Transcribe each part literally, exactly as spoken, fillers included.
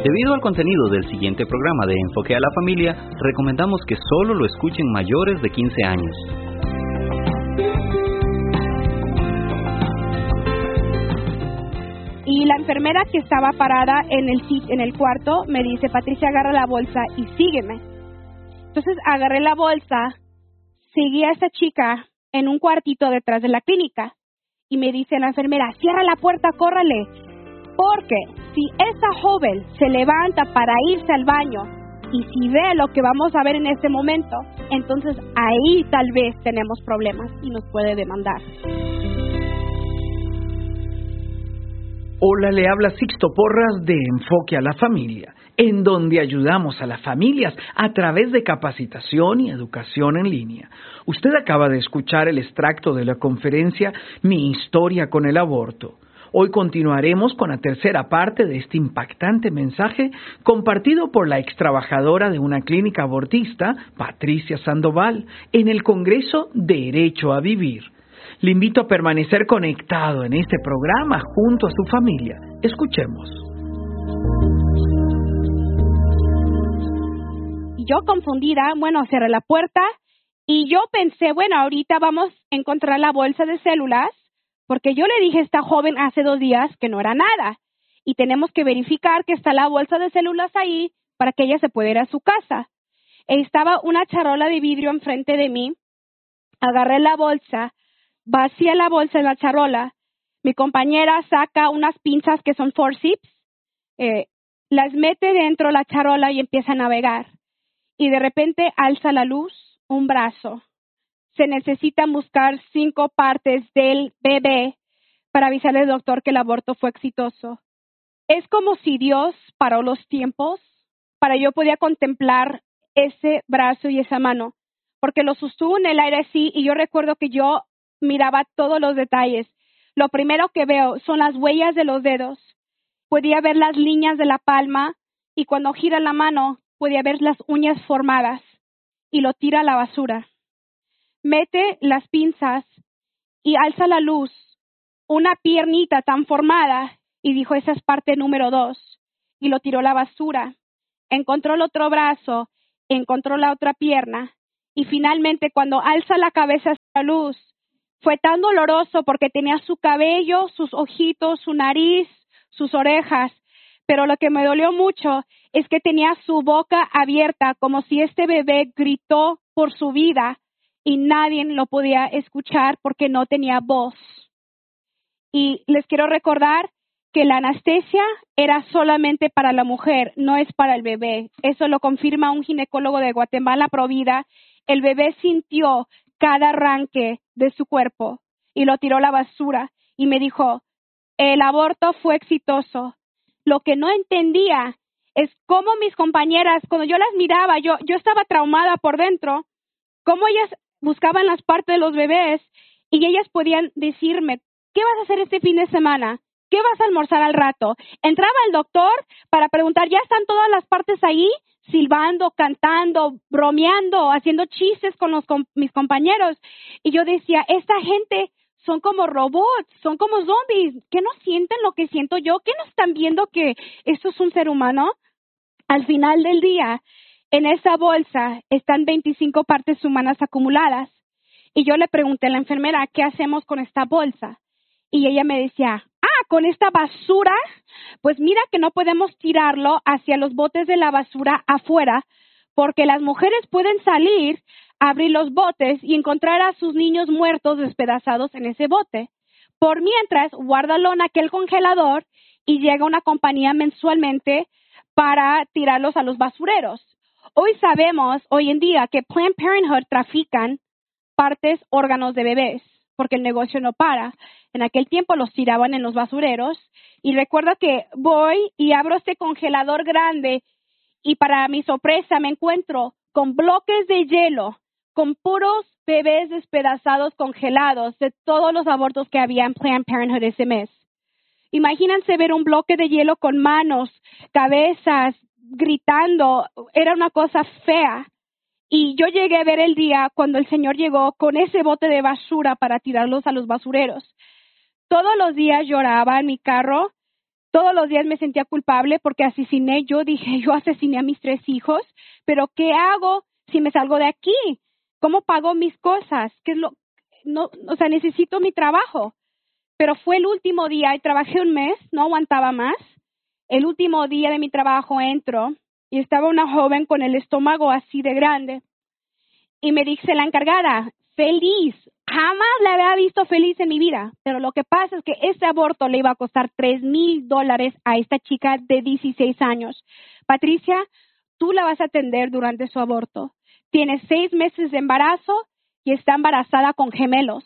Debido al contenido del siguiente programa de Enfoque a la Familia, recomendamos que solo lo escuchen mayores de quince años. Y la enfermera que estaba parada en el, en el cuarto me dice, Patricia, agarra la bolsa y sígueme. Entonces agarré la bolsa, seguí a esa chica en un cuartito detrás de la clínica y me dice la enfermera, cierra la puerta, córrale, porque si esa joven se levanta para irse al baño y si ve lo que vamos a ver en este momento, entonces ahí tal vez tenemos problemas y nos puede demandar. Hola, le habla Sixto Porras de Enfoque a la Familia, en donde ayudamos a las familias a través de capacitación y educación en línea. Usted acaba de escuchar el extracto de la conferencia Mi historia con el aborto. Hoy continuaremos con la tercera parte de este impactante mensaje compartido por la extrabajadora de una clínica abortista, Patricia Sandoval, en el Congreso Derecho a Vivir. Le invito a permanecer conectado en este programa junto a su familia. Escuchemos. Y yo confundida, bueno, cerré la puerta y yo pensé, bueno, ahorita vamos a encontrar la bolsa de células, porque yo le dije a esta joven hace dos días que no era nada. Y tenemos que verificar que está la bolsa de células ahí para que ella se pueda ir a su casa. E estaba una charola de vidrio enfrente de mí. Agarré la bolsa, vacía la bolsa en la charola. Mi compañera saca unas pinzas que son forceps, eh, las mete dentro de la charola y empieza a navegar. Y de repente alza la luz un brazo. Se necesita buscar cinco partes del bebé para avisarle al doctor que el aborto fue exitoso. Es como si Dios paró los tiempos para yo podía contemplar ese brazo y esa mano, porque lo sostuvo en el aire así y yo recuerdo que yo miraba todos los detalles. Lo primero que veo son las huellas de los dedos. Podía ver las líneas de la palma y cuando gira la mano podía ver las uñas formadas y lo tira a la basura. Mete las pinzas y alza la luz, una piernita tan formada y dijo, esa es parte número dos, y lo tiró a la basura. Encontró el otro brazo, encontró la otra pierna y finalmente cuando alza la cabeza hacia la luz, fue tan doloroso porque tenía su cabello, sus ojitos, su nariz, sus orejas, pero lo que me dolió mucho es que tenía su boca abierta como si este bebé gritó por su vida y nadie lo podía escuchar porque no tenía voz. Y les quiero recordar que la anestesia era solamente para la mujer, no es para el bebé. Eso lo confirma un ginecólogo de Guatemala, Provida. El bebé sintió cada arranque de su cuerpo y lo tiró a la basura y me dijo, el aborto fue exitoso. Lo que no entendía es cómo mis compañeras, cuando yo las miraba, yo, yo estaba traumada por dentro, cómo ellas buscaban las partes de los bebés y ellas podían decirme, ¿qué vas a hacer este fin de semana? ¿Qué vas a almorzar al rato? Entraba el doctor para preguntar, ¿ya están todas las partes ahí? Silbando, cantando, bromeando, haciendo chistes con, los, con mis compañeros. Y yo decía, esta gente son como robots, son como zombies. ¿Qué no sienten lo que siento yo? ¿Qué no están viendo que esto es un ser humano? Al final del día, en esa bolsa están veinticinco partes humanas acumuladas. Y yo le pregunté a la enfermera, ¿qué hacemos con esta bolsa? Y ella me decía, ah, con esta basura, pues mira que no podemos tirarlo hacia los botes de la basura afuera, porque las mujeres pueden salir, abrir los botes y encontrar a sus niños muertos despedazados en ese bote. Por mientras, guárdalo en aquel congelador y llega una compañía mensualmente para tirarlos a los basureros. Hoy sabemos, hoy en día, que Planned Parenthood trafican partes, órganos de bebés, porque el negocio no para. En aquel tiempo los tiraban en los basureros y recuerdo que voy y abro este congelador grande y para mi sorpresa me encuentro con bloques de hielo, con puros bebés despedazados congelados de todos los abortos que había en Planned Parenthood ese mes. Imagínense ver un bloque de hielo con manos, cabezas, gritando, era una cosa fea. Y yo llegué a ver el día cuando el Señor llegó con ese bote de basura para tirarlos a los basureros. Todos los días lloraba en mi carro Todos los días me sentía culpable porque asesiné, yo dije, yo asesiné a mis tres hijos, pero ¿qué hago si me salgo de aquí? ¿Cómo pago mis cosas? ¿Qué es lo, no, o sea, necesito mi trabajo. Pero fue el último día y trabajé un mes, no aguantaba más. El último día de mi trabajo entro y estaba una joven con el estómago así de grande. Y me dice la encargada, feliz, jamás la había visto feliz en mi vida. Pero lo que pasa es que este aborto le iba a costar tres mil dólares a esta chica de dieciséis años. Patricia, tú la vas a atender durante su aborto. Tiene seis meses de embarazo y está embarazada con gemelos.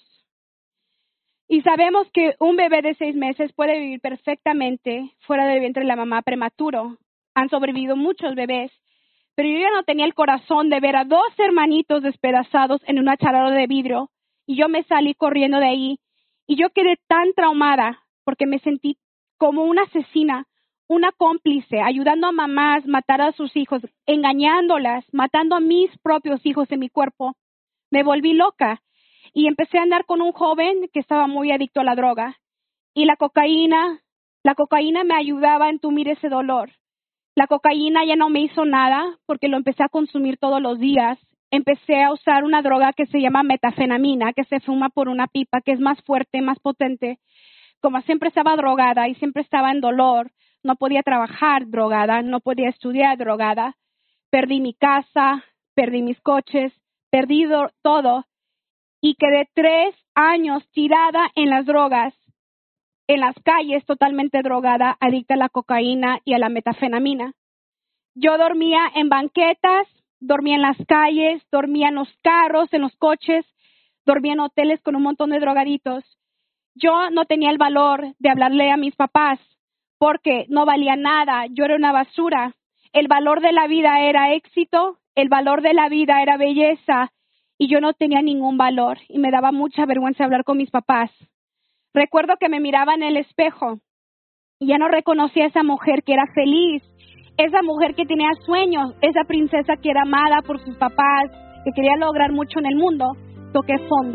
Y sabemos que un bebé de seis meses puede vivir perfectamente fuera del vientre de la mamá prematuro. Han sobrevivido muchos bebés. Pero yo ya no tenía el corazón de ver a dos hermanitos despedazados en una charola de vidrio. Y yo me salí corriendo de ahí. Y yo quedé tan traumada porque me sentí como una asesina, una cómplice, ayudando a mamás a matar a sus hijos, engañándolas, matando a mis propios hijos en mi cuerpo. Me volví loca. Y empecé a andar con un joven que estaba muy adicto a la droga. Y la cocaína, la cocaína me ayudaba a entumir ese dolor. La cocaína ya no me hizo nada porque lo empecé a consumir todos los días. Empecé a usar una droga que se llama metafenamina, que se fuma por una pipa, que es más fuerte, más potente. Como siempre estaba drogada y siempre estaba en dolor, no podía trabajar drogada, no podía estudiar drogada. Perdí mi casa, perdí mis coches, perdí todo. Y quedé tres años tirada en las drogas, en las calles, totalmente drogada, adicta a la cocaína y a la metafenamina. Yo dormía en banquetas, dormía en las calles, dormía en los carros, en los coches, dormía en hoteles con un montón de drogaditos. Yo no tenía el valor de hablarle a mis papás porque no valía nada, yo era una basura. El valor de la vida era éxito, el valor de la vida era belleza. Y yo no tenía ningún valor y me daba mucha vergüenza hablar con mis papás. Recuerdo que me miraba en el espejo y ya no reconocía a esa mujer que era feliz, esa mujer que tenía sueños, esa princesa que era amada por sus papás, que quería lograr mucho en el mundo. Toqué fondo.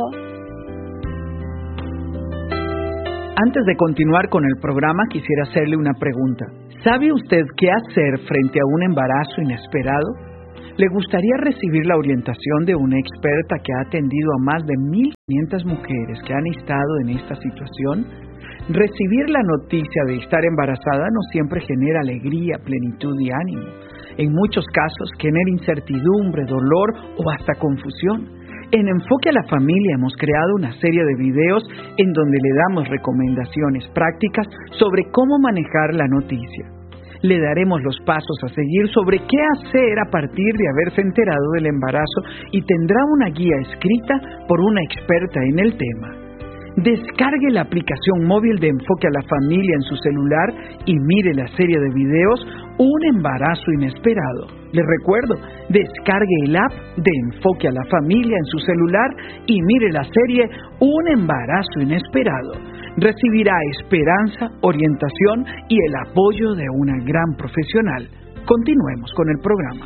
Antes de continuar con el programa, quisiera hacerle una pregunta. ¿Sabe usted qué hacer frente a un embarazo inesperado? ¿Le gustaría recibir la orientación de una experta que ha atendido a más de mil quinientas mujeres que han estado en esta situación? Recibir la noticia de estar embarazada no siempre genera alegría, plenitud y ánimo. En muchos casos genera incertidumbre, dolor o hasta confusión. En Enfoque a la Familia hemos creado una serie de videos en donde le damos recomendaciones prácticas sobre cómo manejar la noticia. Le daremos los pasos a seguir sobre qué hacer a partir de haberse enterado del embarazo y tendrá una guía escrita por una experta en el tema. Descargue la aplicación móvil de Enfoque a la Familia en su celular y mire la serie de videos Un embarazo inesperado. Le recuerdo, descargue el app de Enfoque a la Familia en su celular y mire la serie Un embarazo inesperado. Recibirá esperanza, orientación y el apoyo de una gran profesional. Continuemos con el programa.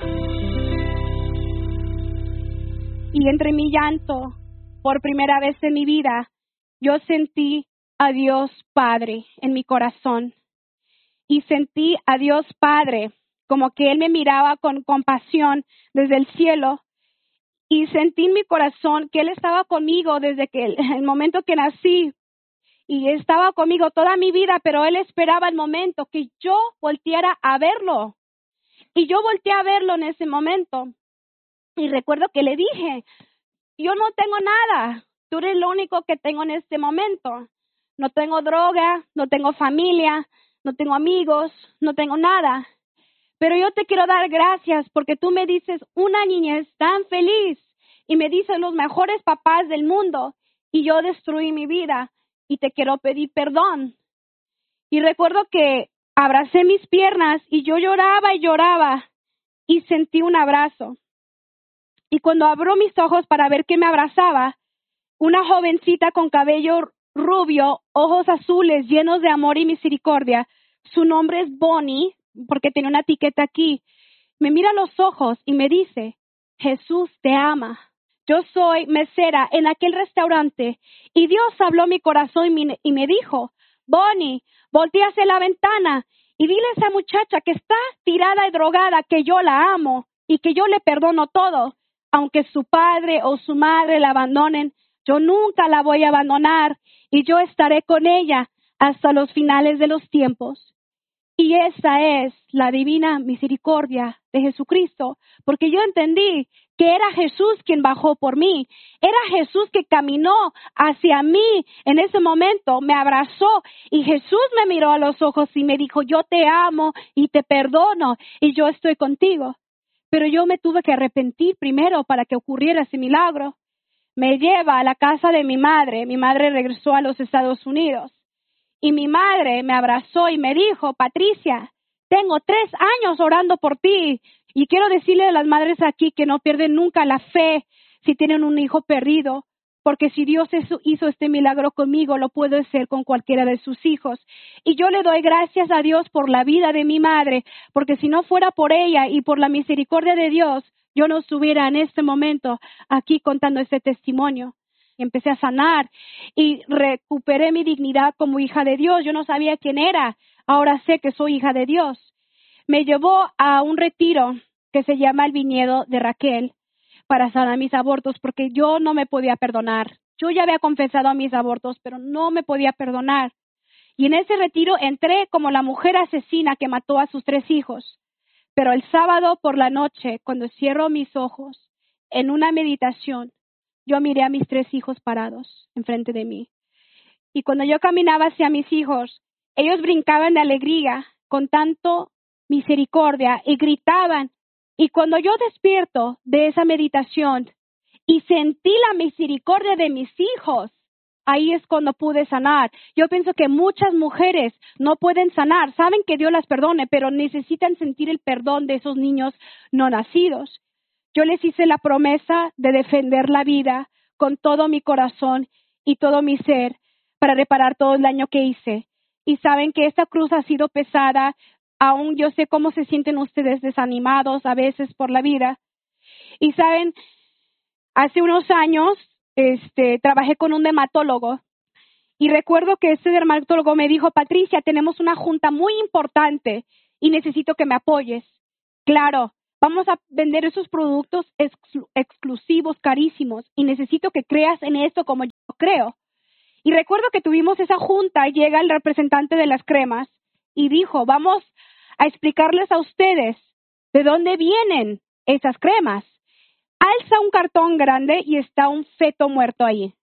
Y entre mi llanto, por primera vez en mi vida, yo sentí a Dios Padre en mi corazón. Y sentí a Dios Padre como que Él me miraba con compasión desde el cielo. Y sentí en mi corazón que Él estaba conmigo desde que el, el momento que nací. Y estaba conmigo toda mi vida, pero Él esperaba el momento que yo volteara a verlo. Y yo volteé a verlo en ese momento. Y recuerdo que le dije, yo no tengo nada. Tú eres lo único que tengo en este momento. No tengo droga, no tengo familia, no tengo amigos, no tengo nada. Pero yo te quiero dar gracias porque tú me dices una niñez tan feliz y me dices los mejores papás del mundo y yo destruí mi vida. Y te quiero pedir perdón. Y recuerdo que abracé mis piernas y yo lloraba y lloraba y sentí un abrazo. Y cuando abro mis ojos para ver qué me abrazaba, una jovencita con cabello rubio, ojos azules, llenos de amor y misericordia. Su nombre es Bonnie, porque tiene una etiqueta aquí. Me mira a los ojos y me dice, Jesús te ama. Yo soy mesera en aquel restaurante y Dios habló a mi corazón y me, y me dijo, Bonnie, voltea hacia la ventana y dile a esa muchacha que está tirada y drogada que yo la amo y que yo le perdono todo. Aunque su padre o su madre la abandonen, yo nunca la voy a abandonar y yo estaré con ella hasta los finales de los tiempos. Y esa es la divina misericordia de Jesucristo, porque yo entendí que era Jesús quien bajó por mí, era Jesús que caminó hacia mí en ese momento, me abrazó y Jesús me miró a los ojos y me dijo, yo te amo y te perdono y yo estoy contigo. Pero yo me tuve que arrepentir primero para que ocurriera ese milagro. Me lleva a la casa de mi madre, mi madre regresó a los Estados Unidos. Y mi madre me abrazó y me dijo, Patricia, tengo tres años orando por ti. Y quiero decirle a las madres aquí que no pierden nunca la fe si tienen un hijo perdido. Porque si Dios hizo este milagro conmigo, lo puede hacer con cualquiera de sus hijos. Y yo le doy gracias a Dios por la vida de mi madre. Porque si no fuera por ella y por la misericordia de Dios, yo no estuviera en este momento aquí contando este testimonio. Empecé a sanar y recuperé mi dignidad como hija de Dios. Yo no sabía quién era, ahora sé que soy hija de Dios. Me llevó a un retiro que se llama el Viñedo de Raquel para sanar mis abortos, porque yo no me podía perdonar. Yo ya había confesado a mis abortos, pero no me podía perdonar. Y en ese retiro entré como la mujer asesina que mató a sus tres hijos. Pero el sábado por la noche, cuando cierro mis ojos, en una meditación, yo miré a mis tres hijos parados enfrente de mí. Y cuando yo caminaba hacia mis hijos, ellos brincaban de alegría con tanto misericordia y gritaban. Y cuando yo despierto de esa meditación y sentí la misericordia de mis hijos, ahí es cuando pude sanar. Yo pienso que muchas mujeres no pueden sanar, saben que Dios las perdone, pero necesitan sentir el perdón de esos niños no nacidos. Yo les hice la promesa de defender la vida con todo mi corazón y todo mi ser para reparar todo el daño que hice. Y saben que esta cruz ha sido pesada, aún yo sé cómo se sienten ustedes desanimados a veces por la vida. Y saben, hace unos años este, trabajé con un dermatólogo y recuerdo que ese dermatólogo me dijo, Patricia, tenemos una junta muy importante y necesito que me apoyes. Claro. Vamos a vender esos productos exclu- exclusivos, carísimos, y necesito que creas en esto como yo creo. Y recuerdo que tuvimos esa junta y llega el representante de las cremas y dijo, vamos a explicarles a ustedes de dónde vienen esas cremas. Alza un cartón grande y está un feto muerto ahí.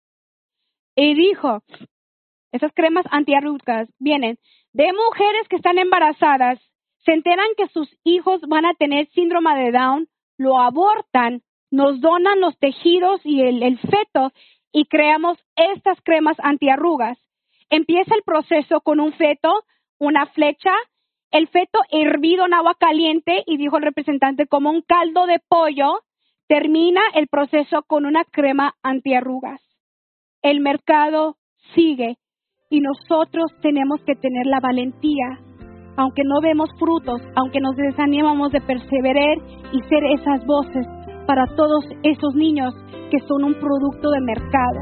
Y dijo, esas cremas antiarrugas vienen de mujeres que están embarazadas, se enteran que sus hijos van a tener síndrome de Down, lo abortan, nos donan los tejidos y el, el feto y creamos estas cremas antiarrugas. Empieza el proceso con un feto, una flecha, el feto hervido en agua caliente y dijo el representante como un caldo de pollo, termina el proceso con una crema antiarrugas. El mercado sigue y nosotros tenemos que tener la valentía. Aunque no vemos frutos, aunque nos desanimamos de perseverar y ser esas voces para todos esos niños que son un producto de mercado.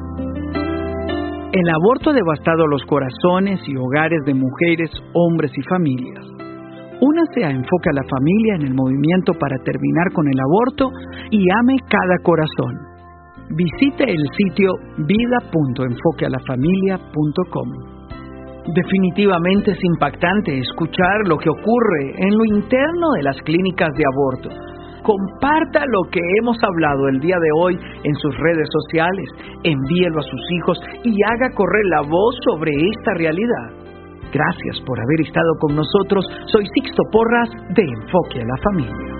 El aborto ha devastado los corazones y hogares de mujeres, hombres y familias. Únase a Enfoque a la Familia en el movimiento para terminar con el aborto y ame cada corazón. Visite el sitio vida punto enfoque a la familia punto com. Definitivamente es impactante escuchar lo que ocurre en lo interno de las clínicas de aborto. Comparta lo que hemos hablado el día de hoy en sus redes sociales, envíelo a sus hijos y haga correr la voz sobre esta realidad. Gracias por haber estado con nosotros. Soy Sixto Porras de Enfoque a la Familia.